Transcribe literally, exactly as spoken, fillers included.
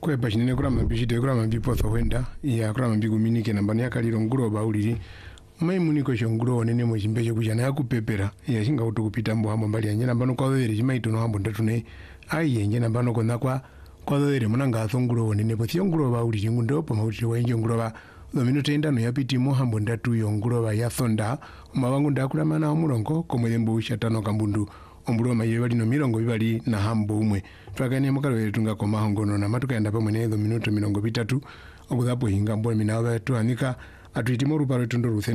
kwepa chinene kula mabishite kula mabipotho wenda ya kula mabiguminike nambani yakaliro ngulo bauliri mai muniko shongulo onene mu chimbeche kuchana yakupepera ya chinga kuti kupita mbo hambo mbali yanje nambano kwavere chimaito no hambo ndatune ai yenje nambano kona kwa kwavere munanga athongulo onene po thiongulo bauliri ngundo po mauti wenje ngulo ba domino tenda no yapiti mo hambo ndatu yongulo ba yathonda mawangu ndakula mana omulongo komwembo ushatano kambundu ombulo maye bali no milongo bibali na hambo umwe twakane mukalo tunga koma hongono na matukaenda pamwe nezo minuto milongo bitatu okudhapo hinga mbo minawa tuanika atuitimo ruparo tundo